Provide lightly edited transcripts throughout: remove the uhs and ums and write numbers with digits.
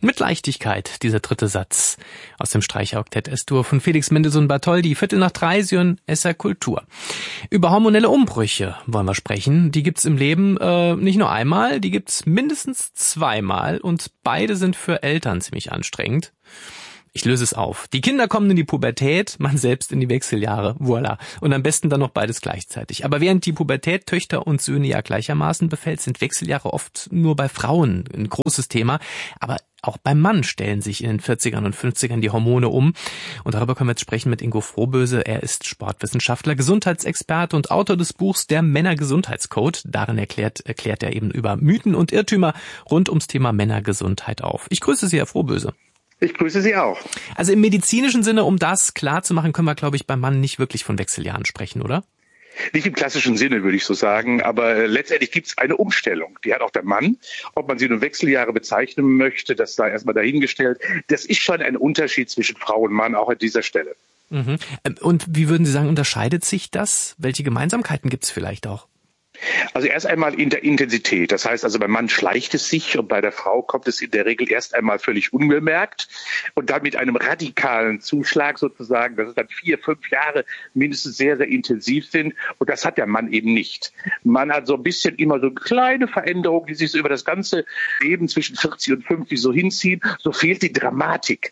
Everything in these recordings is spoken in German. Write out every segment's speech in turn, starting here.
Mit Leichtigkeit, dieser dritte Satz aus dem Streicherokett S-Dur von Felix Mendelssohn Bartholdy, 2:15, Sion SR Kultur. Über hormonelle Umbrüche wollen wir sprechen. Die gibt's im Leben nicht nur einmal, die gibt's mindestens zweimal und beide sind für Eltern ziemlich anstrengend. Ich löse es auf. Die Kinder kommen in die Pubertät, man selbst in die Wechseljahre. Voilà. Und am besten dann noch beides gleichzeitig. Aber während die Pubertät Töchter und Söhne ja gleichermaßen befällt, sind Wechseljahre oft nur bei Frauen ein großes Thema. Aber auch beim Mann stellen sich in den 40ern und 50ern die Hormone um. Und darüber können wir jetzt sprechen mit Ingo Frohböse. Er ist Sportwissenschaftler, Gesundheitsexperte und Autor des Buchs Der Männergesundheitscode. Darin erklärt er eben über Mythen und Irrtümer rund ums Thema Männergesundheit auf. Ich grüße Sie, Herr Frohböse. Ich grüße Sie auch. Also im medizinischen Sinne, um das klar zu machen, können wir, glaube ich, beim Mann nicht wirklich von Wechseljahren sprechen, oder? Nicht im klassischen Sinne, würde ich so sagen, aber letztendlich gibt es eine Umstellung. Die hat auch der Mann. Ob man sie nun Wechseljahre bezeichnen möchte, das sei erstmal dahingestellt. Das ist schon ein Unterschied zwischen Frau und Mann, auch an dieser Stelle. Mhm. Und wie würden Sie sagen, unterscheidet sich das? Welche Gemeinsamkeiten gibt es vielleicht auch? Also erst einmal in der Intensität. Das heißt also, beim Mann schleicht es sich und bei der Frau kommt es in der Regel erst einmal völlig unbemerkt und dann mit einem radikalen Zuschlag sozusagen, dass es dann 4, 5 Jahre mindestens sehr, sehr intensiv sind. Und das hat der Mann eben nicht. Man hat so ein bisschen immer so kleine Veränderungen, die sich so über das ganze Leben zwischen 40 und 50 so hinziehen. So fehlt die Dramatik.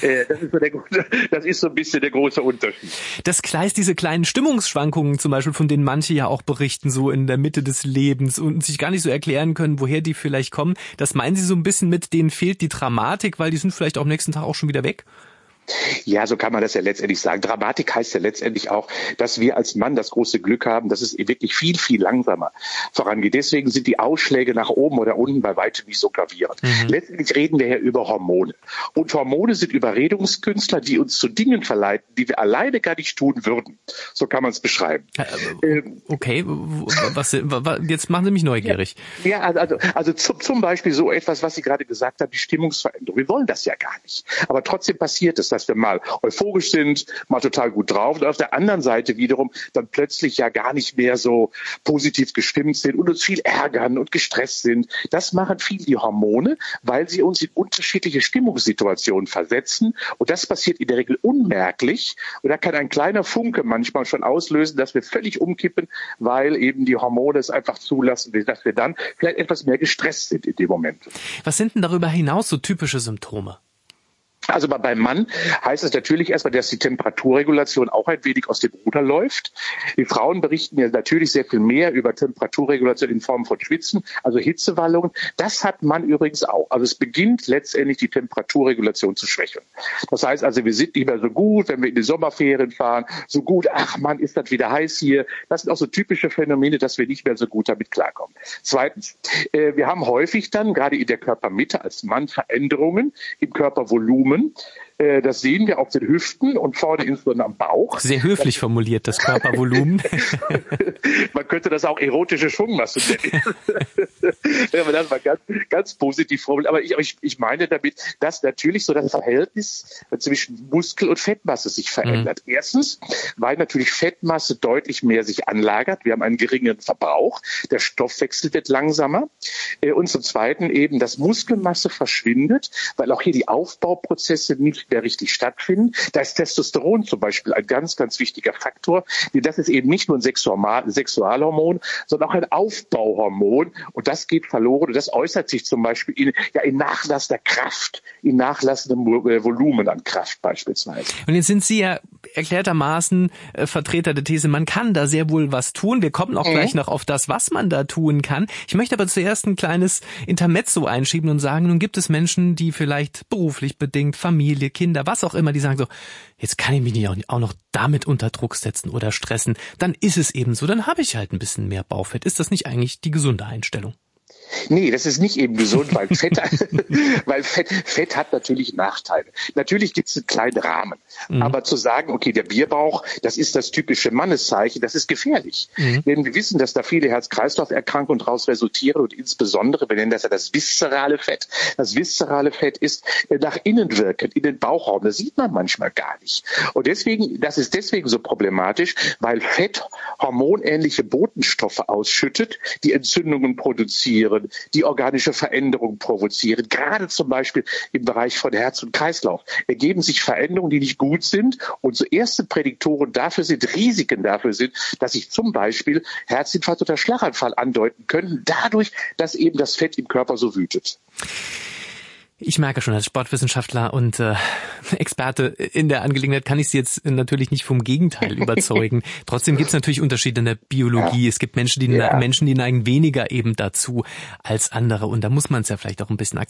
Das ist so ein bisschen der große Unterschied. Das Kleist, diese kleinen Stimmungsschwankungen zum Beispiel, von denen manche ja auch berichten, so in der Mitte des Lebens und sich gar nicht so erklären können, woher die vielleicht kommen. Das meinen Sie so ein bisschen mit, denen fehlt die Dramatik, weil die sind vielleicht auch am nächsten Tag auch schon wieder weg? Ja, so kann man das ja letztendlich sagen. Dramatik heißt ja letztendlich auch, dass wir als Mann das große Glück haben, dass es wirklich viel, viel langsamer vorangeht. Deswegen sind die Ausschläge nach oben oder unten bei weitem nicht so gravierend. Letztendlich reden wir ja über Hormone. Und Hormone sind Überredungskünstler, die uns zu Dingen verleiten, die wir alleine gar nicht tun würden. So kann man es beschreiben. Okay, jetzt machen Sie mich neugierig. Ja, also zum Beispiel so etwas, was Sie gerade gesagt haben, die Stimmungsveränderung. Wir wollen das ja gar nicht. Aber trotzdem passiert es, dass wir mal euphorisch sind, mal total gut drauf und auf der anderen Seite wiederum dann plötzlich ja gar nicht mehr so positiv gestimmt sind und uns viel ärgern und gestresst sind. Das machen viel die Hormone, weil sie uns in unterschiedliche Stimmungssituationen versetzen und das passiert in der Regel unmerklich und da kann ein kleiner Funke manchmal schon auslösen, dass wir völlig umkippen, weil eben die Hormone es einfach zulassen, dass wir dann vielleicht etwas mehr gestresst sind in dem Moment. Was sind denn darüber hinaus so typische Symptome? Also beim Mann heißt es natürlich erstmal, dass die Temperaturregulation auch ein wenig aus dem Ruder läuft. Die Frauen berichten ja natürlich sehr viel mehr über Temperaturregulation in Form von Schwitzen, also Hitzewallungen. Das hat man übrigens auch. Also es beginnt letztendlich die Temperaturregulation zu schwächeln. Das heißt also, wir sind nicht mehr so gut, wenn wir in die Sommerferien fahren, so gut, ach Mann, ist das wieder heiß hier. Das sind auch so typische Phänomene, dass wir nicht mehr so gut damit klarkommen. Zweitens, wir haben häufig dann, gerade in der Körpermitte als Mann, Veränderungen im Körpervolumen. Das sehen wir auf den Hüften und vorne insbesondere am Bauch. Sehr höflich formuliert, das Körpervolumen. Man könnte das auch erotische Schwungmasse nennen. Wenn man das mal ganz positiv formuliert. Aber ich meine damit, dass natürlich so das Verhältnis zwischen Muskel- und Fettmasse sich verändert. Erstens, weil natürlich Fettmasse deutlich mehr sich anlagert. Wir haben einen geringeren Verbrauch. Der Stoffwechsel wird langsamer. Und zum Zweiten eben, dass Muskelmasse verschwindet, weil auch hier die Aufbauprozesse nicht mehr richtig stattfinden. Da ist Testosteron zum Beispiel ein ganz, ganz wichtiger Faktor. Denn das ist eben nicht nur ein Sexualhormon, sondern auch ein Aufbauhormon. Und das geht verloren. Und das äußert sich zum Beispiel in nachlassender Kraft, in nachlassendem Volumen an Kraft beispielsweise. Und jetzt sind Sie ja erklärtermaßen Vertreter der These, man kann da sehr wohl was tun. Wir kommen auch gleich noch auf das, was man da tun kann. Ich möchte aber zuerst ein kleines Intermezzo einschieben und sagen, nun gibt es Menschen, die vielleicht beruflich bedingt, Familie, Kinder, was auch immer, die sagen so, jetzt kann ich mich nicht auch noch damit unter Druck setzen oder stressen. Dann ist es eben so, dann habe ich halt ein bisschen mehr Bauchfett. Ist das nicht eigentlich die gesunde Einstellung? Nee, das ist nicht eben gesund, weil Fett hat natürlich Nachteile. Natürlich gibt es einen kleinen Rahmen. Aber zu sagen, okay, der Bierbauch, das ist das typische Manneszeichen, das ist gefährlich. Denn wir wissen, dass da viele Herz-Kreislauf-Erkrankungen daraus resultieren und insbesondere, wir nennen das ja das viszerale Fett. Das viszerale Fett ist nach innen wirkend, in den Bauchraum. Das sieht man manchmal gar nicht. Und deswegen, das ist deswegen so problematisch, weil Fett hormonähnliche Botenstoffe ausschüttet, die Entzündungen produzieren provozieren, die organische Veränderung provozieren. Gerade zum Beispiel im Bereich von Herz und Kreislauf ergeben sich Veränderungen, die nicht gut sind. Und so erste Prädiktoren dafür sind, Risiken dafür sind, dass sich zum Beispiel Herzinfarkt oder Schlaganfall andeuten können, dadurch, dass eben das Fett im Körper so wütet. Ich merke schon, als Sportwissenschaftler und Experte in der Angelegenheit kann ich Sie jetzt natürlich nicht vom Gegenteil überzeugen. Trotzdem gibt es natürlich Unterschiede in der Biologie. Ja. Es gibt Menschen, die neigen weniger eben dazu als andere. Und da muss man es ja vielleicht auch ein bisschen